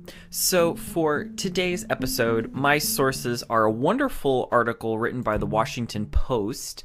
So, for today's episode, my sources are a wonderful article written by the Washington Post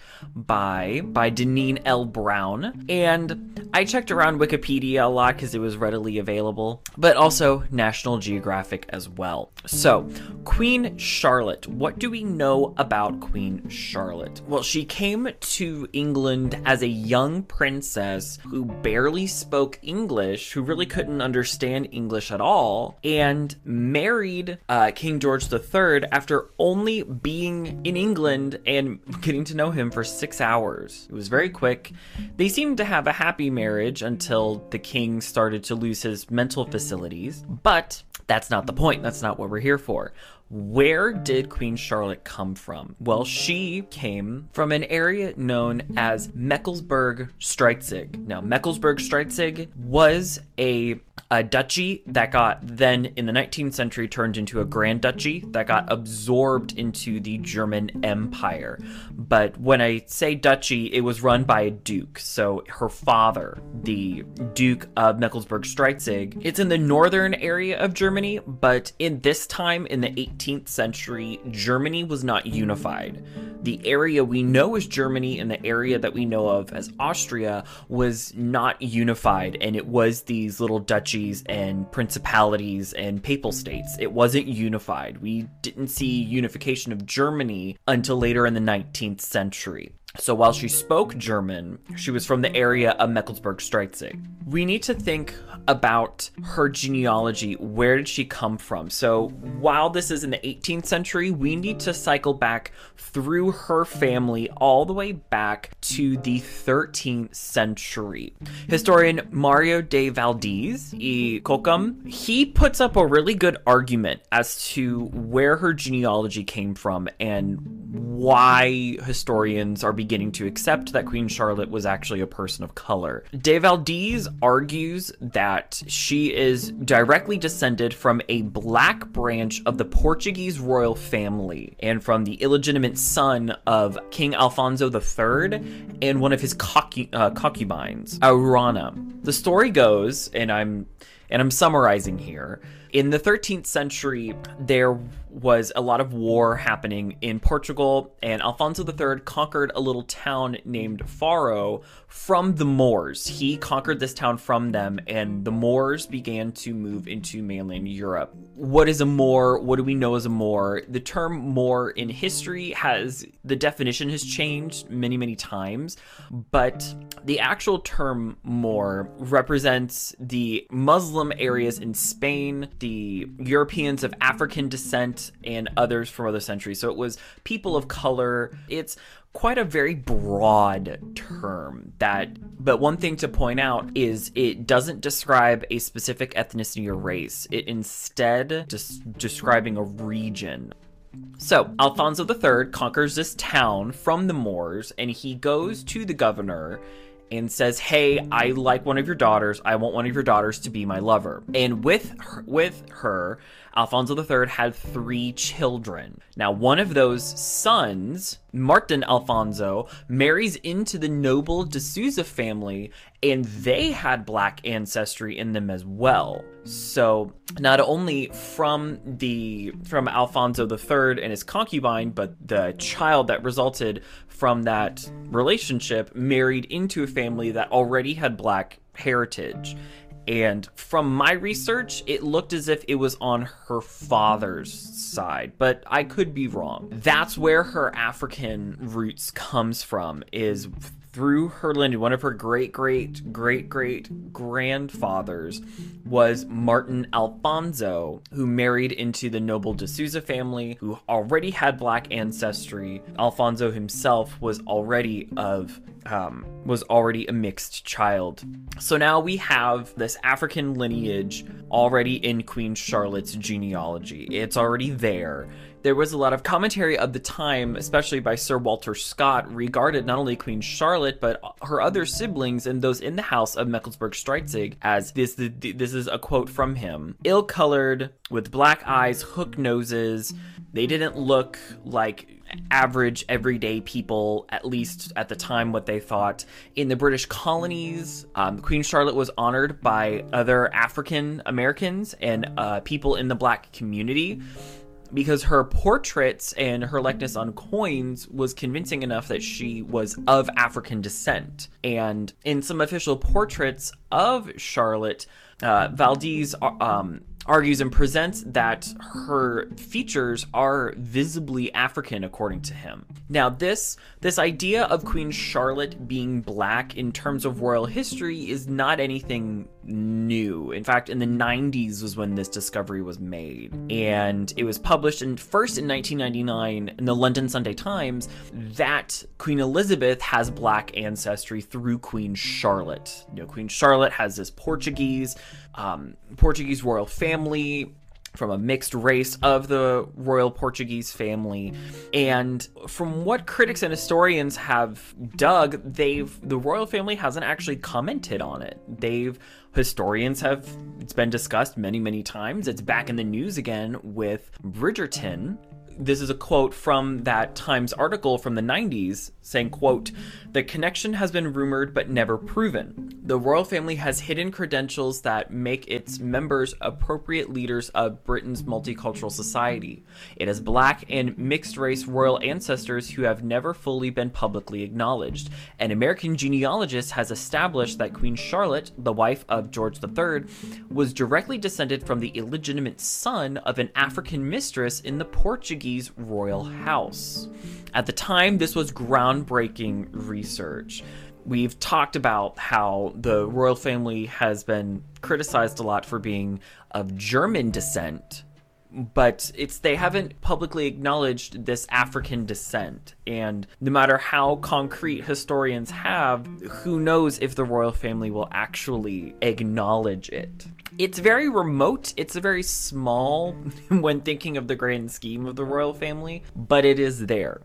by Deneen L. Brown, and I checked around Wikipedia a lot because it was readily available, but also National Geographic as well. So, Queen Charlotte. What do we know about Queen Charlotte? Well, she came to England as a young princess who barely spoke English, who really couldn't understand English at all, and married King George III after only being in England and getting to know him for 6 hours. It was very quick. They seemed to have a happy marriage until the king started to lose his mental facilities, but that's not the point. That's not what we're here for. Where did Queen Charlotte come from? Well, she came from an area known as Mecklenburg-Strelzig. Now, Mecklenburg-Strelzig was a duchy that got then in the 19th century turned into a grand duchy that got absorbed into the German Empire. But when I say duchy, it was run by a duke. So her father, the Duke of Mecklenburg-Strelzig, it's in the northern area of Germany, but in this time in the 18th century, Germany was not unified. The area we know as Germany and the area that we know of as Austria was not unified, and it was these little duchies and principalities and papal states. It wasn't unified. We didn't see unification of Germany until later in the 19th century. So while she spoke German, she was from the area of Mecklenburg-Strelzig. We need to think about her genealogy. Where did she come from? So while this is in the 18th century, we need to cycle back through her family all the way back to the 13th century. Historian Mario de Valdez y Cocum, he puts up a really good argument as to where her genealogy came from and why historians are beginning to accept that Queen Charlotte was actually a person of color. De Valdez argues that she is directly descended from a black branch of the Portuguese royal family and from the illegitimate son of King Alfonso III and one of his concubines, Aurora. The story goes, and I'm summarizing here, in the 13th century, there was a lot of war happening in Portugal, and Alfonso III conquered a little town named Faro from the Moors. He conquered this town from them, and the Moors began to move into mainland Europe. What is a Moor? What do we know as a Moor? The term Moor in history the definition has changed many, many times, but the actual term Moor represents the Muslim areas in Spain, the Europeans of African descent, and others from other centuries. So it was people of color. It's quite a very broad term but one thing to point out is it doesn't describe a specific ethnicity or race. It instead just describing a region. So Alfonso III conquers this town from the Moors, and he goes to the governor and says, hey, I like one of your daughters. I want one of your daughters to be my lover. And with her, Alfonso III had 3 children. Now, one of those sons, Martin Alfonso, marries into the noble de Souza family, and they had black ancestry in them as well. So not only from Alfonso III and his concubine, but the child that resulted from that relationship married into a family that already had black heritage. And from my research, it looked as if it was on her father's side, but I could be wrong. That's where her African roots comes from, is through her lineage. One of her great-great-great-great-grandfathers was Martin Alfonso, who married into the noble de Souza family, who already had black ancestry. Alfonso himself was already a mixed child. So now we have this African lineage already in Queen Charlotte's genealogy. It's already there. There was a lot of commentary of the time, especially by Sir Walter Scott, regarded not only Queen Charlotte, but her other siblings and those in the house of Mecklenburg-Strelzig as this is a quote from him. Ill-colored, with black eyes, hooked noses. They didn't look like average everyday people, at least at the time what they thought. In the British colonies, Queen Charlotte was honored by other African Americans and people in the black community because her portraits and her likeness on coins was convincing enough that she was of African descent. And in some official portraits of Charlotte, Valdez argues and presents that her features are visibly African, according to him. Now, this idea of Queen Charlotte being black in terms of royal history is not anything new. In fact, in the 90s was when this discovery was made. And it was published first in 1999 in the London Sunday Times that Queen Elizabeth has black ancestry through Queen Charlotte. You know, Queen Charlotte has this Portuguese royal family from a mixed race of the royal Portuguese family. And from what critics and historians have dug, the royal family hasn't actually commented on it. It's been discussed many, many times. It's back in the news again with Bridgerton. This is a quote from that Times article from the 90s saying, quote, "The connection has been rumored but never proven. The royal family has hidden credentials that make its members appropriate leaders of Britain's multicultural society. It has black and mixed race royal ancestors who have never fully been publicly acknowledged. An American genealogist has established that Queen Charlotte, the wife of George III, was directly descended from the illegitimate son of an African mistress in the Portuguese royal house." At the time, this was groundbreaking research. We've talked about how the royal family has been criticized a lot for being of German descent, but they haven't publicly acknowledged this African descent. And no matter how concrete historians have, who knows if the royal family will actually acknowledge it. It's very remote. It's very small when thinking of the grand scheme of the royal family, but it is there.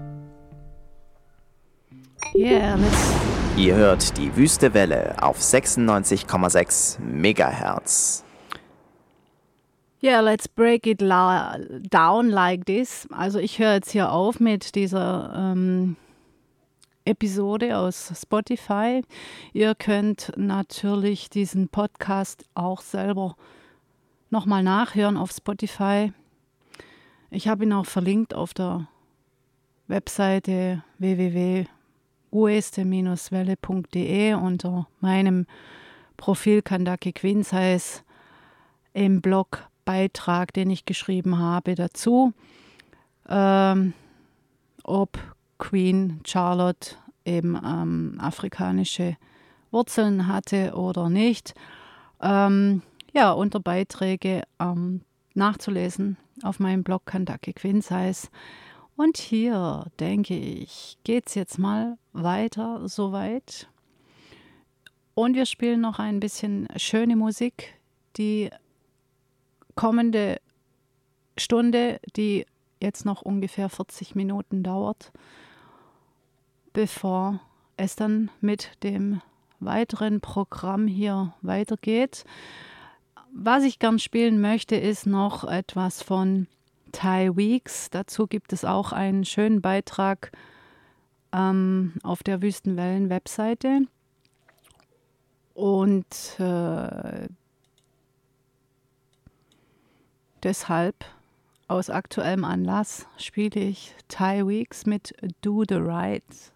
Yeah, Ihr hört die Wüste Welle auf 96,6 Megahertz. Yeah, let's break it down like this. Also ich höre jetzt hier auf mit dieser Episode aus Spotify. Ihr könnt natürlich diesen Podcast auch selber nochmal nachhören auf Spotify. Ich habe ihn auch verlinkt auf der Webseite www.ueste-welle.de unter meinem Profil Kandake Quinsize im Blogbeitrag, den ich geschrieben habe dazu, ob Queen Charlotte eben afrikanische Wurzeln hatte oder nicht. Unter Beiträge nachzulesen auf meinem Blog Kandake Quinsize. Und hier, denke ich, geht es jetzt mal weiter soweit. Und wir spielen noch ein bisschen schöne Musik. Die kommende Stunde, die jetzt noch ungefähr 40 Minuten dauert, bevor es dann mit dem weiteren Programm hier weitergeht. Was ich gern spielen möchte, ist noch etwas von Ty Weeks. Dazu gibt es auch einen schönen Beitrag auf der Wüstenwellen-Webseite. Und deshalb, aus aktuellem Anlass, spiele ich Ty Weeks mit Do the Right.